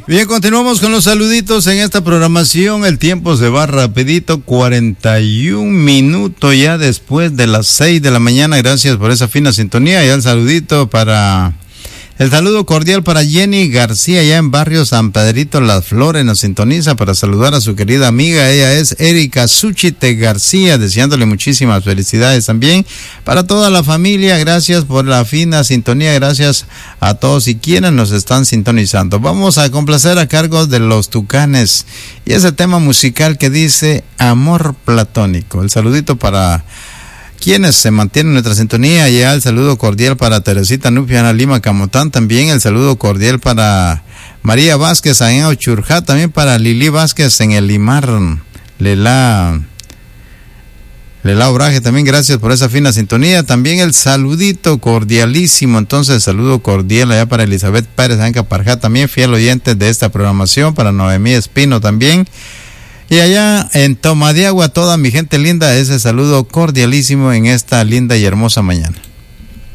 Bien, continuamos con los saluditos en esta programación. El tiempo se va rapidito, 41 minutos ya después de las 6 de la mañana. Gracias por esa fina sintonía. Y el saludito el saludo cordial para Jenny García, ya en barrio San Pedrito Las Flores, nos sintoniza para saludar a su querida amiga. Ella es Erika Suchite García, deseándole muchísimas felicidades también para toda la familia. Gracias por la fina sintonía, gracias a todos y quienes nos están sintonizando. Vamos a complacer a cargo de Los Tucanes y ese tema musical que dice Amor Platónico. El saludito para quienes se mantienen en nuestra sintonía, ya el saludo cordial para Teresita Nupiana Lima Camotán, también el saludo cordial para María Vázquez en Ochurjá, también para Lili Vázquez en el Limar, Lela Obraje, también gracias por esa fina sintonía. También el saludito cordialísimo, entonces saludo cordial allá para Elizabeth Pérez en Caparjá, también fiel oyente de esta programación, para Noemí Espino también. Y allá en Toma de Agua, toda mi gente linda, ese saludo cordialísimo en esta linda y hermosa mañana.